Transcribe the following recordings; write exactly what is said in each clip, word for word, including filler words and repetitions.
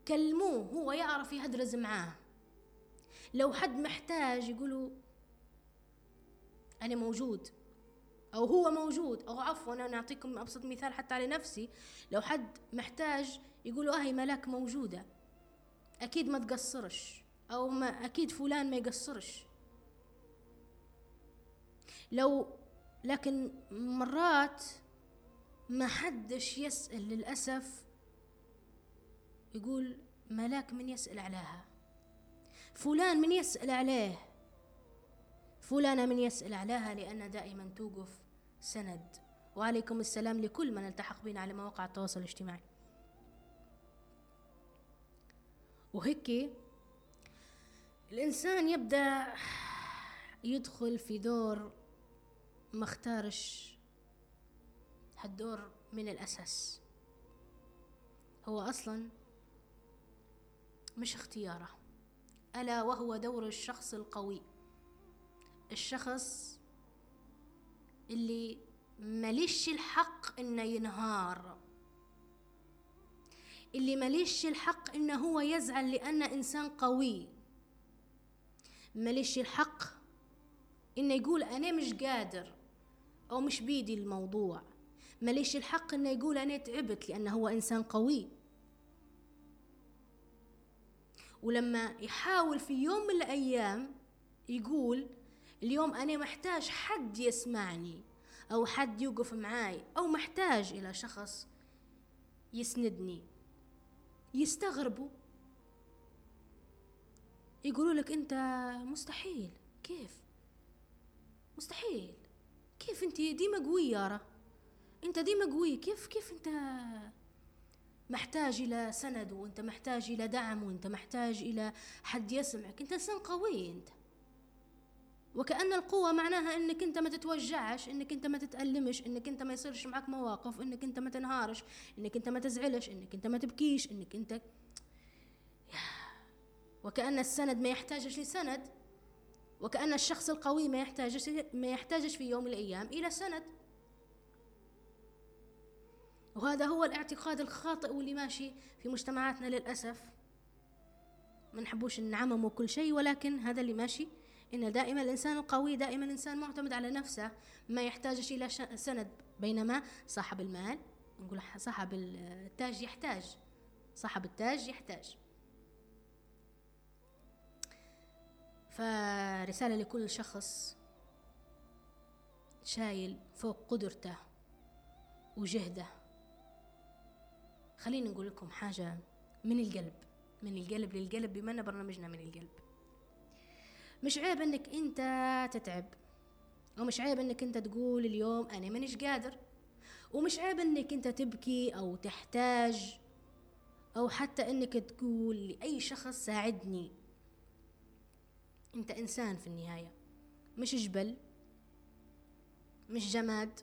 كلموه هو يعرف يهدرز معاه. لو حد محتاج يقولوا أنا موجود، أو هو موجود، أو عفوا أنا نعطيكم أبسط مثال حتى على نفسي. لو حد محتاج يقولوا أهي ملاك موجودة، أكيد ما تقصرش، أو ما أكيد فلان ما يقصرش. لو لكن مرات ما حدش يسأل للأسف، يقول ملاك من يسأل عليها، فلان من يسأل عليه، فلانة من يسأل عليها، لأن دائما توقف سند. وعليكم السلام لكل من التحق بنا على مواقع التواصل الاجتماعي. وهيك الإنسان يبدأ يدخل في دور ما اختارش هالدور من الأساس، هو أصلا مش اختياره، ألا وهو دور الشخص القوي، الشخص اللي مليش الحق إنه ينهار، اللي مليش الحق إنه هو يزعل لأنه إنسان قوي، مليش الحق إنه يقول أنا مش قادر أو مش بيدي الموضوع، مليش الحق إنه يقول أنا تعبت لأنه هو إنسان قوي. ولما يحاول في يوم من الأيام يقول اليوم أنا محتاج حد يسمعني، أو حد يوقف معاي، أو محتاج إلى شخص يسندني، يستغربوا، يقولوا لك أنت مستحيل، كيف مستحيل، كيف أنت ديما قوي يارا، أنت ديما قوي، كيف كيف أنت محتاج إلى سند، وأنت محتاج إلى دعم، وأنت محتاج إلى حد يسمعك، أنت إنسان قوي أنت. وكأن القوة معناها إنك أنت ما تتوجعش، إنك أنت ما تتألمش، إنك أنت ما يصيرش معك مواقف، إنك أنت ما تنهارش، إنك أنت ما تزعلش، إنك أنت ما تبكيش، إنك أنت. وكأن السند ما يحتاجش لسند، وكأن الشخص القوي ما يحتاجش ما يحتاجش في يوم من الأيام إلى سند. وهذا هو الاعتقاد الخاطئ واللي ماشي في مجتمعاتنا للأسف. ما نحبوش نعمم كل شيء، ولكن هذا اللي ماشي، إن دائما الإنسان القوي دائما إنسان معتمد على نفسه، ما يحتاجش إلى سند، بينما صاحب المال، نقول صاحب التاج يحتاج، صاحب التاج يحتاج. فرسالة لكل شخص شايل فوق قدرته وجهده، خليني نقول لكم حاجة من القلب، من القلب للقلب، بما أن برنامجنا من القلب. مش عيب انك انت تتعب، ومش عيب انك انت تقول اليوم انا مانيش قادر، ومش عيب انك انت تبكي او تحتاج، او حتى انك تقول لأي شخص ساعدني. انت انسان في النهاية، مش جبل، مش جماد.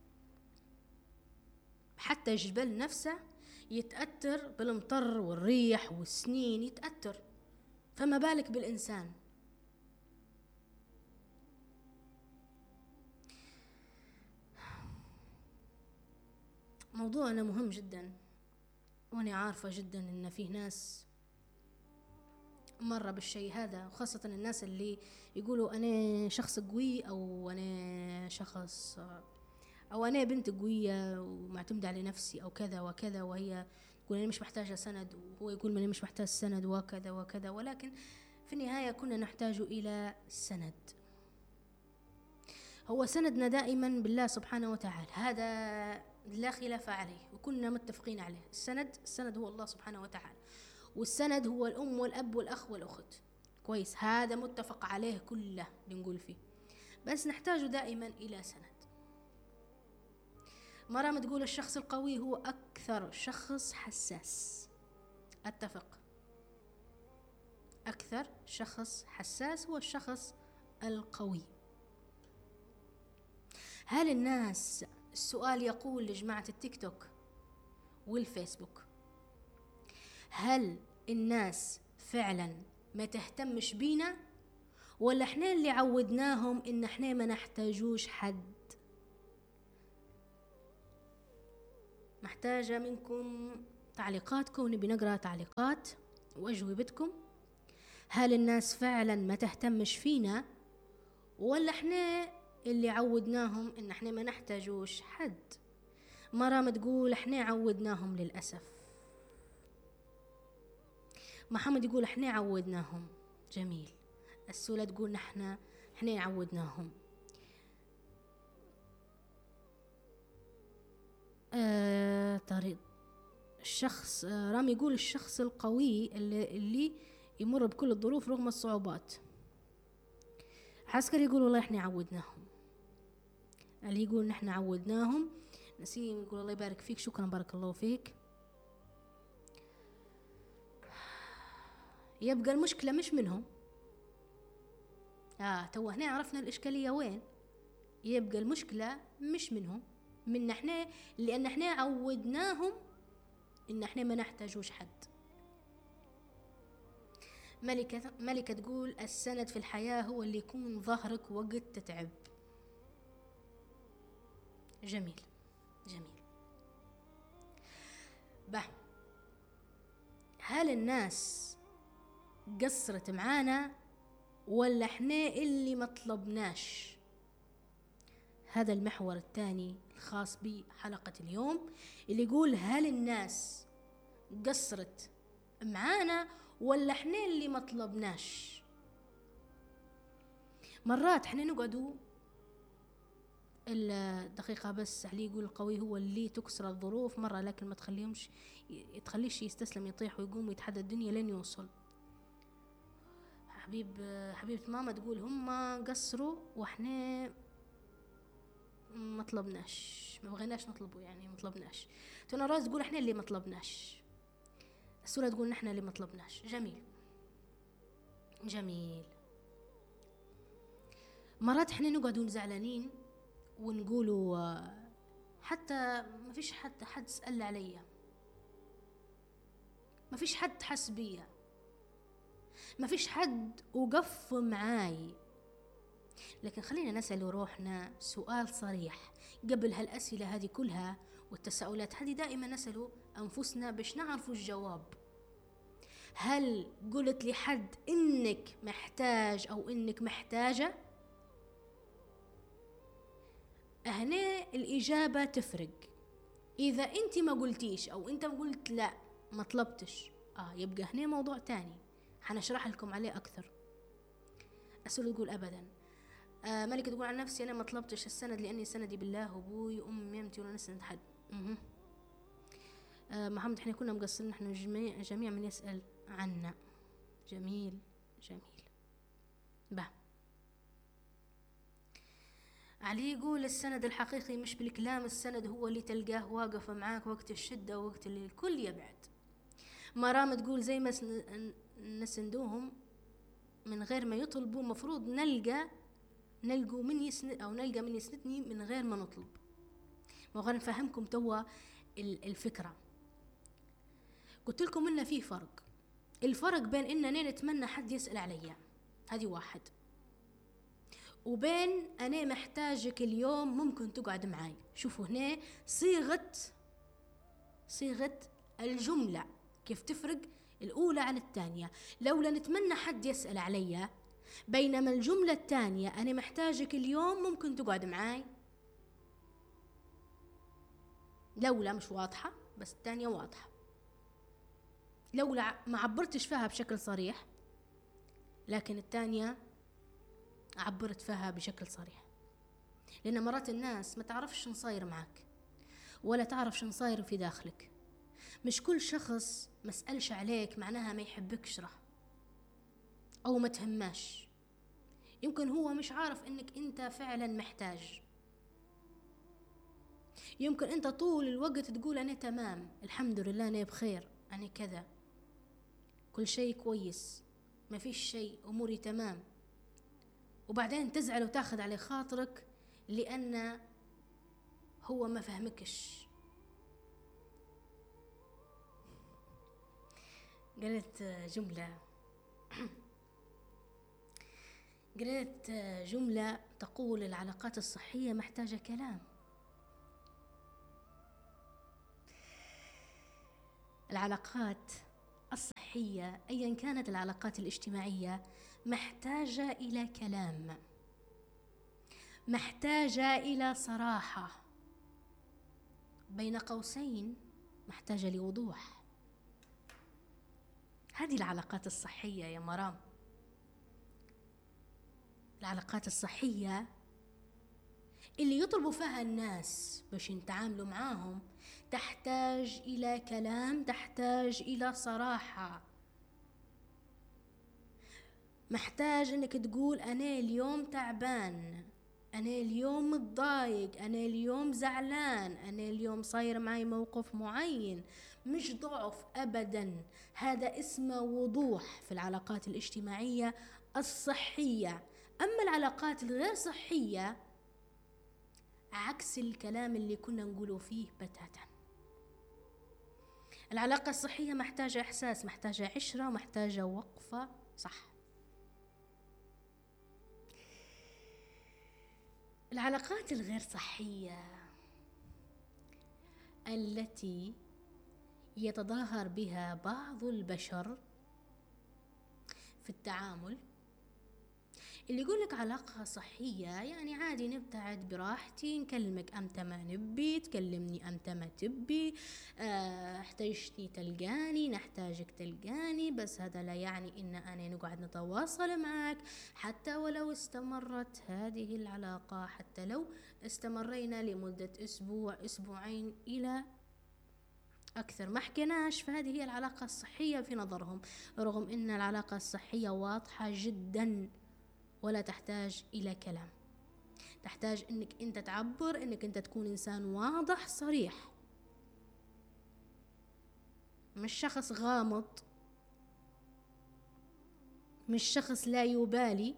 حتى الجبل نفسه يتأثر بالمطر والريح والسنين، يتأثر، فما بالك بالإنسان. موضوعنا مهم جدا، وأنا عارفة جدا إن فيه ناس مرة بالشيء هذا، وخاصة الناس اللي يقولوا أنا شخص قوي، أو أنا شخص، أو أنا بنت قوية ومعتمدة على نفسي، أو كذا وكذا، وهي تقول أنا مش محتاجة سند، وهو يقول أنا مش محتاج سند، وكذا وكذا. ولكن في النهاية كنا نحتاج إلى سند. هو سندنا دائما بالله سبحانه وتعالى، هذا لا خلاف عليه وكنا متفقين عليه. السند السند هو الله سبحانه وتعالى، والسند هو الأم والأب والأخ والأخت، كويس، هذا متفق عليه كله نقول فيه، بس نحتاج دائما إلى سند. مرام تقول الشخص القوي هو أكثر شخص حساس، أتفق، أكثر شخص حساس هو الشخص القوي. هل الناس، السؤال يقول لجماعة التيك توك والفيسبوك، هل الناس فعلا ما تهتمش بينا، ولا احنا اللي عودناهم ان احنا ما نحتاجوش حد؟ محتاجة منكم تعليقاتكم، ونبي نقرأ تعليقات وأجوبتكم. هل الناس فعلا ما تهتمش فينا، ولا احنا اللي عودناهم ان احنا ما نحتاجوش حد؟ مرام تقول احنا عودناهم للأسف. محمد يقول احنا عودناهم. جميل. السولة تقول نحن احنا عودناهم. آه طريق الشخص آه رامي يقول الشخص القوي اللي, اللي يمر بكل الظروف رغم الصعوبات. عسكري يقول والله احنا عودناهم. اللي يقول نحن عودناهم. نسيم يقول الله يبارك فيك. شكرا، بارك الله فيك. يبقى المشكلة مش منهم. آه تو هنا عرفنا الإشكالية وين. يبقى المشكلة مش منهم، من احنا، لأن احنا عودناهم إن احنا ما نحتاجوش حد. ملكة ملكة تقول السند في الحياة هو اللي يكون ظهرك وقت تتعب. جميل جميل. به، هل الناس قصرت معانا ولا احنا اللي ما طلبناش؟ هذا المحور الثاني الخاص بحلقة اليوم، اللي يقول هل الناس قصرت معانا ولا احنا اللي ما طلبناش؟ مرات احنا نقعدوا الدقيقة بس علي يقول القوي هو اللي تكسر الظروف مرة، لكن ما تخليهمش تخليش يستسلم، يطيح ويقوم ويتحدى الدنيا لين يوصل. حبيب حبيبة ماما تقول هم قصروا واحنا ما طلبناش، ما بغيناش نطلبه، يعني ما طلبناش. تونا راز تقول احنا اللي ما طلبناش. السورة تقول نحن اللي ما طلبناش. جميل جميل. مرات احنا نقعدوا زعلانين ونقولوا حتى ما فيش حد حد سأل عليا، ما فيش حد حس بيا، ما فيش حد وقف معاي. لكن خلينا نسأل روحنا سؤال صريح قبل هالأسئلة هذه كلها والتساؤلات هذه. دائما نسأل أنفسنا باش نعرفوا الجواب. هل قلت لحد إنك محتاج أو إنك محتاجة؟ هنا الإجابة تفرق. إذا أنت ما قلتيش أو أنت قلت لا ما طلبتش، آه يبقى هنا موضوع تاني حنشرح لكم عليه أكثر. السؤال تقول أبدا. آه ملكة تقول عن نفسي أنا ما طلبتش السند لأني سندي بالله وأبوي وأمي يمتي ولا نسند حد. آه محمد احنا كنا مقصرين، نحن جميع, جميع من يسأل عنا. جميل جميل. با علي يقول السند الحقيقي مش بالكلام، السند هو اللي تلقاه واقف معاك وقت الشدة ووقت اللي الكل يبعد. مرام تقول زي ما نسندوهم من غير ما يطلبوا، مفروض نلقى نلقوا من يسند أو نلقى من يسندني من غير ما نطلب. وغير نفهمكم توا الفكرة. قلت لكم إن في فرق. الفرق بين إننا نتمنى حد يسأل عليا، هذه واحد، وبين أنا محتاجك اليوم ممكن تقعد معاي. شوفوا هنا صيغة صيغة الجملة كيف تفرق الأولى عن الثانية. لولا نتمنى حد يسأل عليا، بينما الجملة الثانية أنا محتاجك اليوم ممكن تقعد معاي. لولا مش واضحة، بس الثانية واضحة. لولا ما عبرتش فيها بشكل صريح، لكن الثانية عبرت فيها بشكل صريح. لأن مرات الناس ما تعرفش نصاير معك ولا تعرف شو نصاير في داخلك. مش كل شخص مسألش عليك معناها ما يحبكش راه أو ما تهماش. يمكن هو مش عارف إنك أنت فعلا محتاج. يمكن أنت طول الوقت تقول أنا تمام الحمد لله أنا بخير أنا كذا كل شيء كويس ما فيش شيء أموري تمام، وبعدين تزعل وتاخذ على خاطرك لأن هو ما فهمكش. قلت جملة قلت جملة تقول العلاقات الصحية محتاجة كلام. العلاقات الصحية أيا كانت العلاقات الاجتماعية محتاجة إلى كلام، محتاجة إلى صراحة، بين قوسين محتاجة لوضوح. هذه العلاقات الصحية يا مرام. العلاقات الصحية اللي يطلبوا فيها الناس باش يتعاملوا معاهم تحتاج إلى كلام، تحتاج إلى صراحة. محتاج انك تقول انا اليوم تعبان، انا اليوم متضايق، انا اليوم زعلان، انا اليوم صاير معي موقف معين. مش ضعف ابدا، هذا اسمه وضوح في العلاقات الاجتماعية الصحية. اما العلاقات الغير صحية عكس الكلام اللي كنا نقوله فيه بتاتا. العلاقة الصحية محتاجة احساس، محتاجة عشرة، محتاجة وقفة صح. العلاقات الغير صحية التي يتظاهر بها بعض البشر في التعامل، اللي يقولك علاقة صحية يعني عادي نبتعد براحتي، نكلمك أمتى ما نبي، تكلمني أمتى ما تبي، اه احتاجتني تلقاني، نحتاجك تلقاني، بس هذا لا يعني إن أنا نقعد نتواصل معك حتى ولو استمرت هذه العلاقة، حتى لو استمرينا لمدة أسبوع أسبوعين إلى أكثر ما حكيناش، فهذه هي العلاقة الصحية في نظرهم، رغم إن العلاقة الصحية واضحة جدا ولا تحتاج إلى كلام. تحتاج إنك أنت تعبر، إنك أنت تكون إنسان واضح صريح، مش شخص غامض، مش شخص لا يبالي.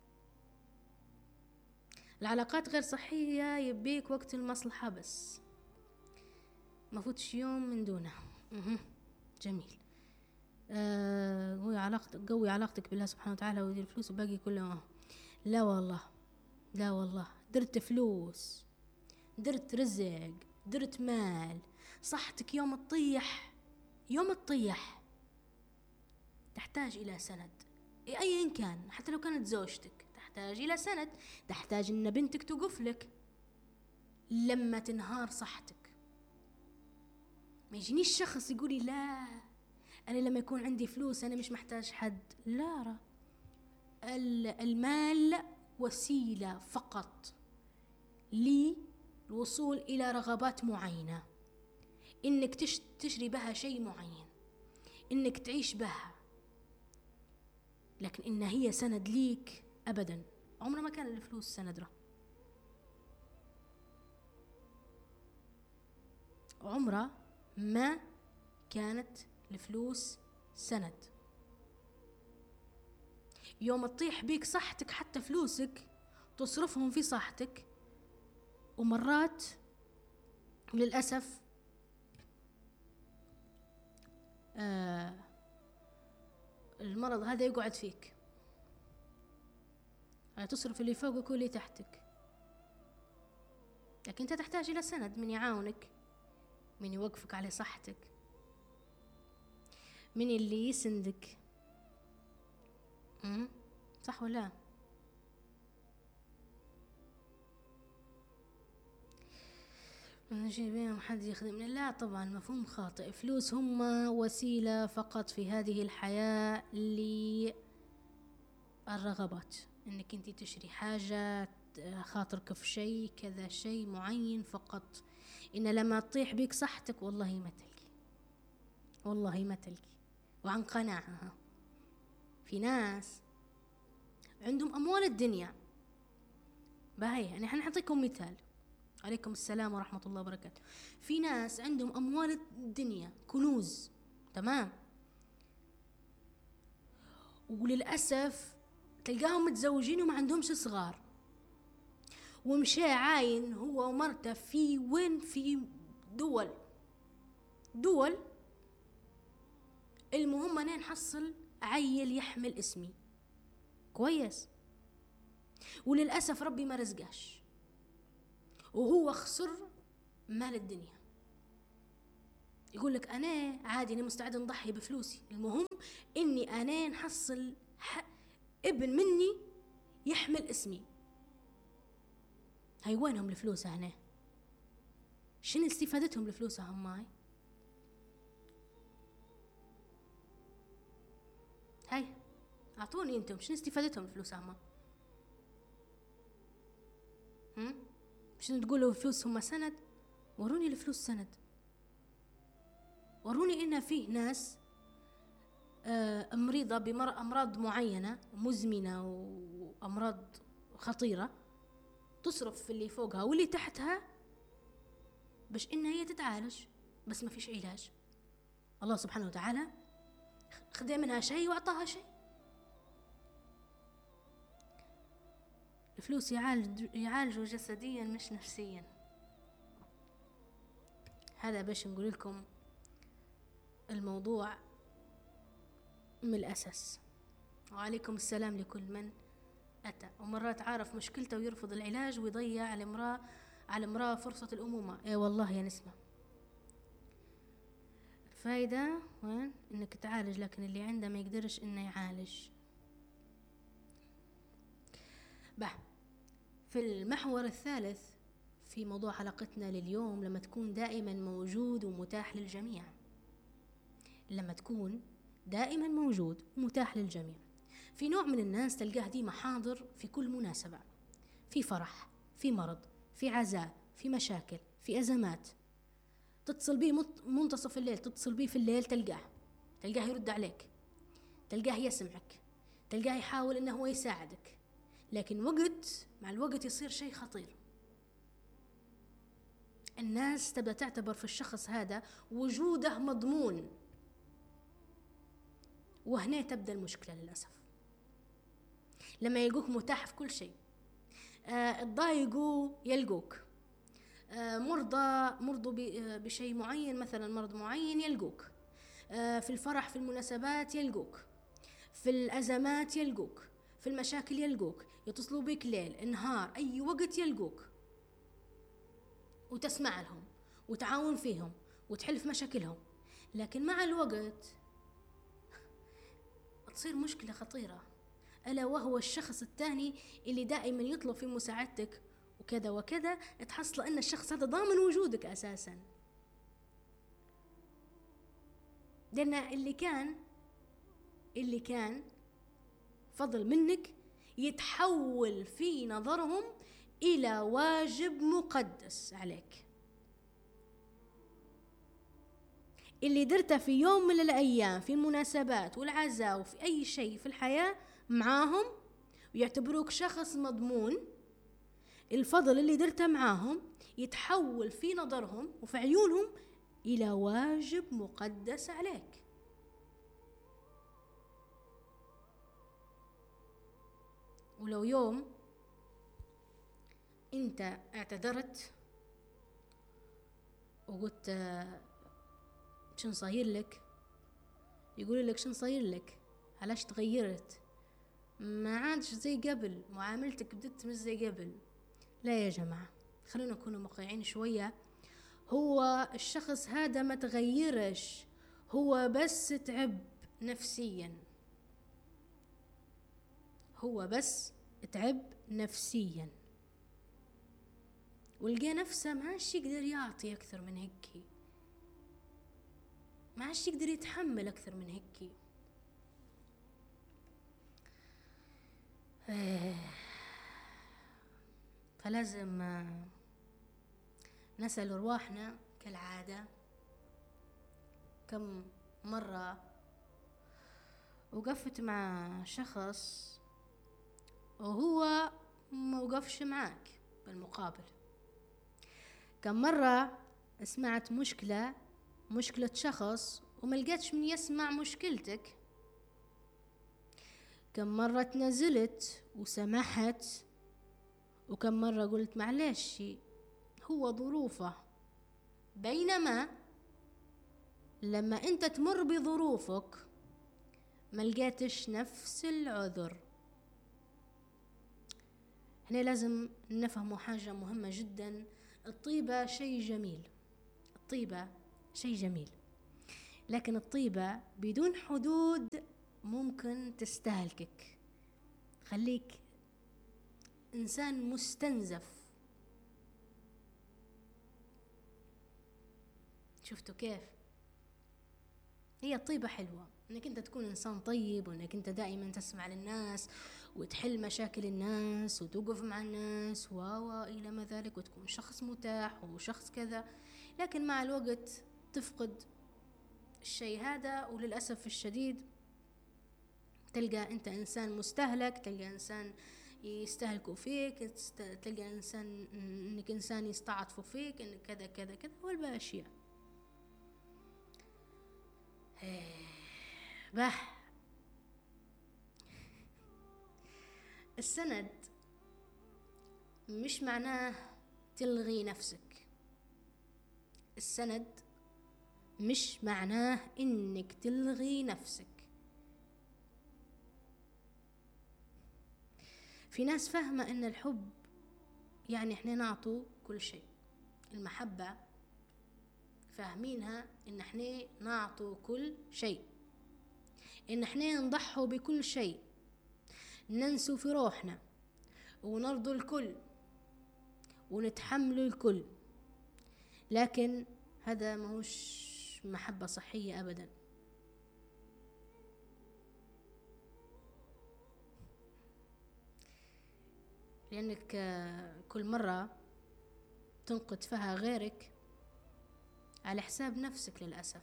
العلاقات غير صحية يبيك وقت المصلحة بس، ما فوتش يوم من دونه. جميل. آه قوي علاقتك، قوي علاقتك بالله سبحانه وتعالى ودير فلوس وباقي كله. لا والله، لا والله، درت فلوس، درت رزق، درت مال، صحتك يوم تطيح، يوم تطيح تحتاج إلى سند أيا كان، حتى لو كانت زوجتك تحتاج إلى سند، تحتاج إن بنتك توقف لك لما تنهار صحتك. ما يجينيش شخص يقولي لا أنا لما يكون عندي فلوس أنا مش محتاج حد. لا را. المال وسيلة فقط للوصول إلى رغبات معينة، إنك تشتري بها شيء معين، إنك تعيش بها، لكن إن هي سند ليك أبدا. عمره ما كان الفلوس سند را، عمره ما كانت الفلوس سند. يوم تطيح بيك صحتك حتى فلوسك تصرفهم في صحتك، ومرات للأسف آه المرض هذا يقعد فيك، تصرف اللي فوقك واللي تحتك، لكن انت تحتاج الى سند من يعاونك، من يوقفك على صحتك، من اللي يسندك. امم صح ولا؟ نجي بيهم حد يخدمنا؟ لا طبعا، مفهوم خاطئ. فلوس هم وسيلة فقط في هذه الحياة للرغبات، انك انت تشتري حاجة، خاطرك في شيء كذا، شيء معين فقط. إن لما تطيح بيك صحتك والله ما تلقي، والله ما تلقي. وعن قناعة، في ناس عندهم أموال الدنيا باهي، يعني احنا نعطيكم مثال. عليكم السلام ورحمة الله وبركاته. في ناس عندهم أموال الدنيا، كنوز، تمام، وللأسف تلقاهم متزوجين وما عندهمش صغار، ومشى عاين هو ومرته في وين، في دول دول المهم أنا نحصل عيل يحمل اسمي كويس، وللأسف ربي ما رزقاش وهو خسر مال الدنيا. يقول لك أنا عادي، أنا مستعد نضحي بفلوسي، المهم إني أنا نحصل ابن مني يحمل اسمي. هاي وينهم الفلوس هنا؟ شنو استفادتهم الفلوس هم هاي؟ هاي أعطوني أنتم شنو استفادتهم الفلوس هم؟ هم؟ شنو تقولوا الفلوس هم سند؟ وروني الفلوس سند. وروني إن فيه ناس آه مريضة بأمراض معينة مزمنة وأمراض خطيرة، تصرف في اللي فوقها واللي تحتها باش إنها هي تتعالج، بس ما فيش علاج. الله سبحانه وتعالى خذ منها شيء وأعطاها شيء. الفلوس يعالج يعالجوا جسديا مش نفسيا. هذا باش نقول لكم الموضوع من الأساس. وعليكم السلام لكل من أتى. ومرات عارف مشكلته ويرفض العلاج ويضيع على امرأة على امرأة فرصة الأمومة. اي والله يا نسمة، الفايدة وين؟ انك تعالج، لكن اللي عنده ما يقدرش انه يعالج. به في المحور الثالث في موضوع حلقتنا لليوم، لما تكون دائما موجود ومتاح للجميع. لما تكون دائما موجود ومتاح للجميع. في نوع من الناس تلقاه ديما حاضر في كل مناسبة، في فرح، في مرض، في عزاء، في مشاكل، في أزمات. تتصل به منتصف الليل، تتصل به في الليل تلقاه تلقاه يرد عليك، تلقاه يسمعك، تلقاه يحاول انه هو يساعدك. لكن وقت مع الوقت يصير شيء خطير. الناس تبدأ تعتبر في الشخص هذا وجوده مضمون، وهنا تبدأ المشكلة للأسف. لما يلقوك متاح في كل شيء، آه تضايقوا يلقوك، آه مرضى مرضوا بشيء معين، مثلا مرض معين يلقوك، آه في الفرح، في المناسبات يلقوك، في الأزمات يلقوك، في المشاكل يلقوك، يتصلوا بك ليل نهار أي وقت يلقوك، وتسمع لهم وتعاون فيهم وتحل في مشاكلهم. لكن مع الوقت تصير مشكلة خطيرة، ألا وهو الشخص الثاني اللي دائما يطلب في مساعدتك وكذا وكذا، تحصل أن الشخص هذا ضامن وجودك أساسا. لأن اللي كان اللي كان فضل منك يتحول في نظرهم إلى واجب مقدس عليك. اللي درته في يوم من الأيام في المناسبات والعزاء وفي أي شيء في الحياة معاهم ويعتبروك شخص مضمون، الفضل اللي درته معاهم يتحول في نظرهم وفي عيونهم إلى واجب مقدس عليك. ولو يوم انت اعتذرت وقلت شن صاير لك، يقول لك شن صاير لك، علاش تغيرت، ما عادش زي قبل، معاملتك بدت مش زي قبل. لا يا جماعة، خلونا نكون واقعيين شوية. هو الشخص هذا ما تغيرش، هو بس تعب نفسيا، هو بس تعب نفسيا ولقى نفسه ما عادش يقدر يعطي أكثر من هيك، ما عادش يقدر يتحمل أكثر من هيك. فلازم نسأل أرواحنا كالعادة كم مرة وقفت مع شخص وهو ما وقفش معك بالمقابل. كم مرة سمعت مشكلة مشكلة شخص وما لقيتش من يسمع مشكلتك. كم مرة تنزلت وسمحت، وكم مرة قلت معلش هو ظروفه، بينما لما انت تمر بظروفك ما لقيتش نفس العذر. هنا لازم نفهموا حاجة مهمة جدا. الطيبة شيء جميل، الطيبة شيء جميل، لكن الطيبة بدون حدود ممكن تستهلكك، خليك إنسان مستنزف. شفتوا كيف؟ هي الطيبة حلوة، انك انت تكون انسان طيب، وانك انت دائما تسمع للناس وتحل مشاكل الناس وتوقف مع الناس و الى ما ذلك، وتكون شخص متاح وشخص كذا. لكن مع الوقت تفقد الشيء هذا، وللأسف الشديد تلقى انت انسان مستهلك، تلقى انسان يستهلكوا فيك، تلقى انسان انك انسان يستعطفوا فيك، انك كذا كذا كذا والباشياء. به السند مش معناه تلغي نفسك. السند مش معناه انك تلغي نفسك. في ناس فاهمة ان الحب يعني احنا نعطوا كل شيء. المحبة فاهمينها ان احنا نعطوا كل شيء، ان احنا نضحوا بكل شيء، ننسوا في روحنا ونرضوا الكل ونتحملوا الكل. لكن هذا ماهوش محبة صحية ابدا. لانك كل مرة تنقد فيها غيرك على حساب نفسك للأسف.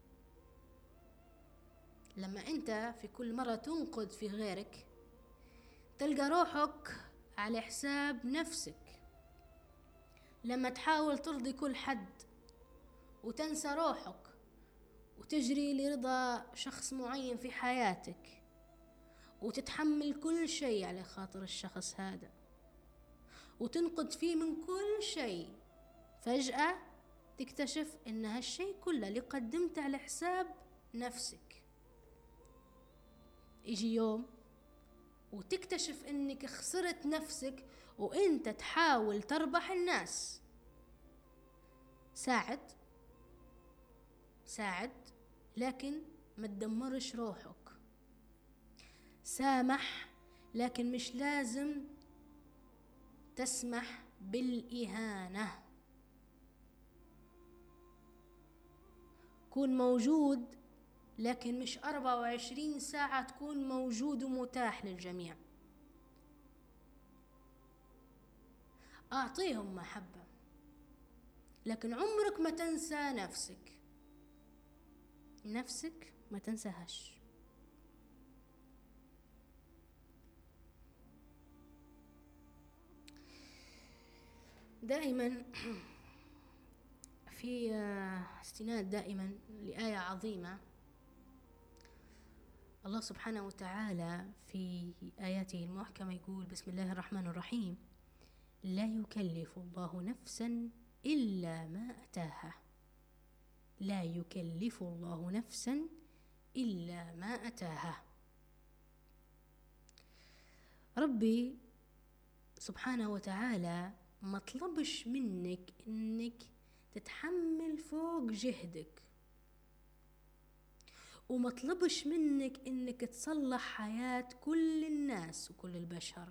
لما انت في كل مرة تنقد في غيرك تلقى روحك على حساب نفسك. لما تحاول ترضي كل حد وتنسى روحك وتجري لرضا شخص معين في حياتك وتتحمل كل شيء على خاطر الشخص هذا وتنقد فيه من كل شيء، فجأة تكتشف ان هالشيء كله اللي قدمته على حساب نفسك. يجي يوم وتكتشف انك خسرت نفسك وانت تحاول تربح الناس. ساعد ساعد لكن ما تدمرش روحك. سامح لكن مش لازم تسمح بالإهانة. كون موجود لكن مش أربعة وعشرين ساعة تكون موجود ومتاح للجميع. أعطيهم محبة لكن عمرك ما تنسى نفسك. نفسك ما تنساهاش. دائما في استناد دائما لآية عظيمة. الله سبحانه وتعالى في آياته المحكمة يقول: بسم الله الرحمن الرحيم: لا يكلف الله نفسا إلا ما أتاها. لا يكلف الله نفسا إلا ما أتاها. ربي سبحانه وتعالى ما طلبش منك إنك تتحمل فوق جهدك، وما طلبش منك إنك تصلح حياة كل الناس وكل البشر.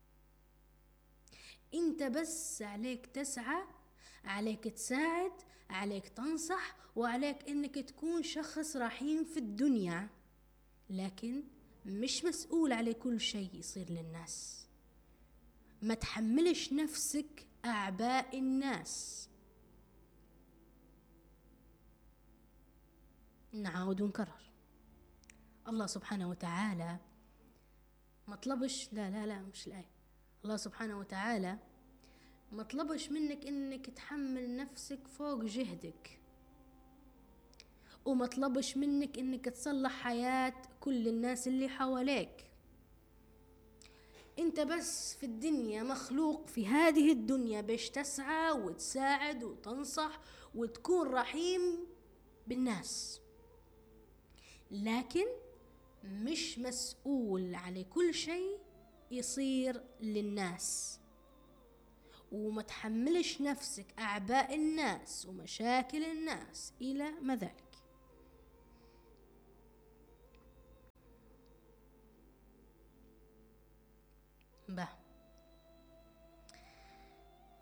انت بس عليك تسعى، عليك تساعد، عليك تنصح، وعليك انك تكون شخص رحيم في الدنيا، لكن مش مسؤول على كل شيء يصير للناس. ما تحملش نفسك أعباء الناس. نعاود ونكرر، الله سبحانه وتعالى ما طلبش، لا لا لا مش الآية. الله سبحانه وتعالى ما طلبش منك انك تحمل نفسك فوق جهدك، وما طلبش منك انك تصلح حياة كل الناس اللي حواليك. انت بس في الدنيا مخلوق في هذه الدنيا باش تسعى وتساعد وتنصح وتكون رحيم بالناس، لكن مش مسؤول على كل شيء يصير للناس. وما تحملش نفسك أعباء الناس ومشاكل الناس إلى ما ذلك.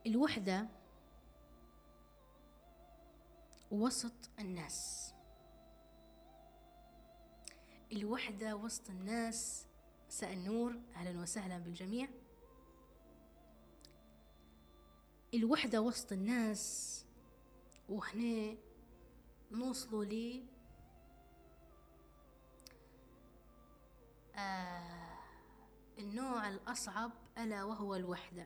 الوحدة وسط الناس، الوحدة وسط الناس. مساء النور، أهلا وسهلا بالجميع. الوحدة وسط الناس، وهنا نوصلوا لي آه النوع الأصعب، ألا وهو الوحدة.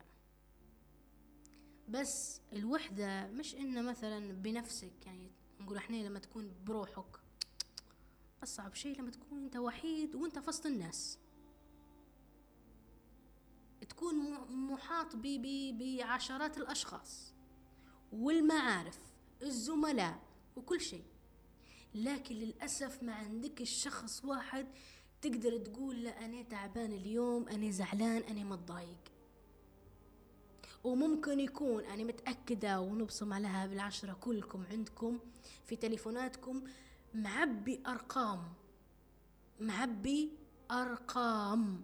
بس الوحدة مش إنه مثلا بنفسك، يعني نقول إحنا لما تكون بروحك. أصعب شيء لما تكون أنت وحيد وأنت في وسط الناس، تكون محاط بعشرات الأشخاص والمعارف الزملاء وكل شيء، لكن للأسف ما عندك الشخص واحد تقدر تقول لا أنا تعبان اليوم، أنا زعلان، أنا متضايق. وممكن يكون، أنا متأكدة ونبصم عليها بالعشرة كلكم عندكم في تليفوناتكم معبي أرقام، معبي أرقام،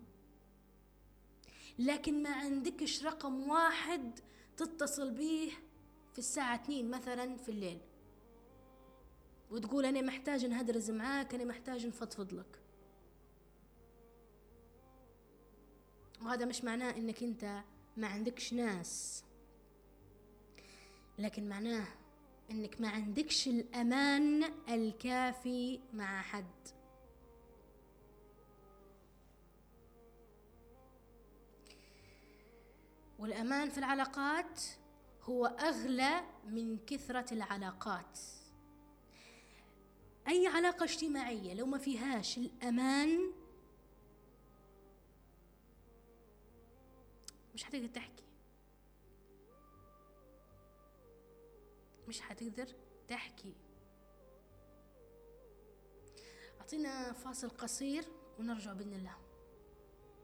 لكن ما عندكش رقم واحد تتصل به في الساعة اثنين مثلا في الليل وتقول أنا محتاج نهدرز معاك، أنا محتاج نفضفض لك. وهذا مش معناه إنك أنت ما عندكش ناس، لكن معناه إنك ما عندكش الأمان الكافي مع حد. والأمان في العلاقات هو أغلى من كثرة العلاقات. أي علاقة اجتماعية لو ما فيهاش الأمان مش هتقدر تحكي، مش هتقدر تحكي. أعطينا فاصل قصير ونرجع بإذن الله.